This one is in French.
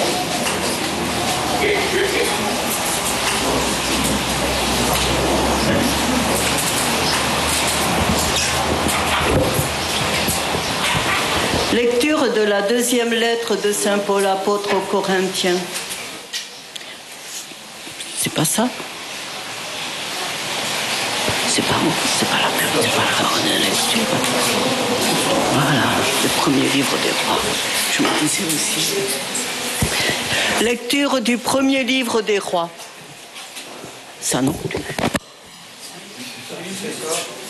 Lecture de la deuxième lettre de Saint Paul apôtre aux Corinthiens. C'est pas ça? C'est pas la même, c'est pas la bonne lecture. Voilà, le premier livre des rois. Je me disais aussi. Lecture du premier livre des rois. Ça non plus.